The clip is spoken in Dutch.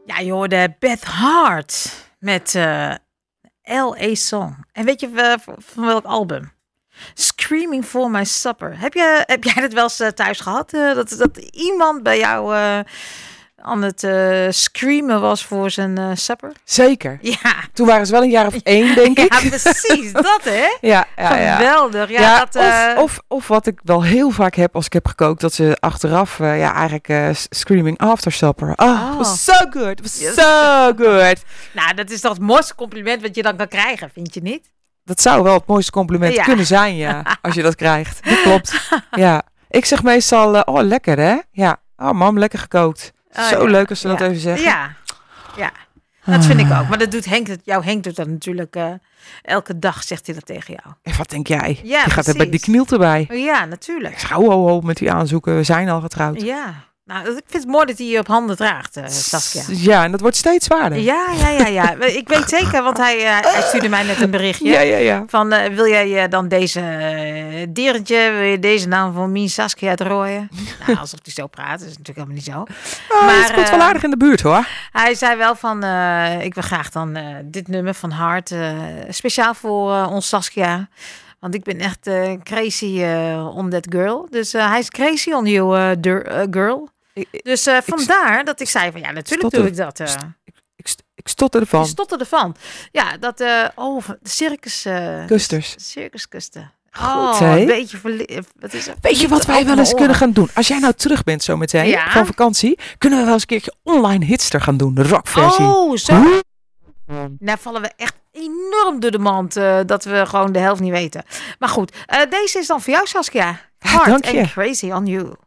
Ja, je hoorde Beth Hart met L.A. Song. En weet je van welk album? Screaming for My Supper. Heb jij dat wel eens thuis gehad? Dat iemand bij jou aan het screamen was voor zijn supper? Zeker. Ja. Toen waren ze wel een jaar of 1, denk ik. Ja, precies. Dat, hè? Ja. Geweldig. Ja, Ja, dat, of wat ik wel heel vaak heb als ik heb gekookt, dat ze achteraf eigenlijk screaming after supper. It was so good. It was so good. Nou, dat is toch het mooiste compliment wat je dan kan krijgen, vind je niet? Dat zou wel het mooiste compliment kunnen zijn, ja. Als je dat krijgt. Dat klopt. Ja. Ik zeg meestal, lekker hè? Ja. Oh mam, lekker gekookt. Zo leuk als ze dat even zeggen. Ja. Dat vind ik ook. Maar dat doet Henk doet dat natuurlijk elke dag, zegt hij dat tegen jou. En wat denk jij? Ja, je gaat er met die knielt erbij. Ja, natuurlijk. Ik zeg, ho, met die aanzoeken. We zijn al getrouwd. Ja. Nou, ik vind het mooi dat hij je op handen draagt, Saskia. Ja, en dat wordt steeds zwaarder. Ja. Ik weet zeker, want hij stuurde mij net een berichtje. Ja. Van, wil jij dan deze derentje, wil je deze naam van Mien Saskia uitrooien? Nou, alsof hij zo praat, dat is natuurlijk helemaal niet zo. Maar het komt wel aardig in de buurt, hoor. Hij zei wel van, ik wil graag dan dit nummer van Hart, speciaal voor ons Saskia. Want ik ben echt crazy on that girl. Dus hij is crazy on you, girl. Dus vandaar dat ik zei van, ja, natuurlijk doe ik dat. Ik stotter ervan. Je stotter ervan. Ja, dat, circus... Kusters. Circuskusten. Goed, een beetje weet je wat wij wel eens kunnen gaan doen? Als jij nou terug bent zometeen van vakantie, kunnen we wel eens een keertje online hitster gaan doen. De rockversie. Oh, zo. Nou vallen we echt enorm door de mand dat we gewoon de helft niet weten. Maar goed, deze is dan voor jou, Saskia. Hard and Crazy on You.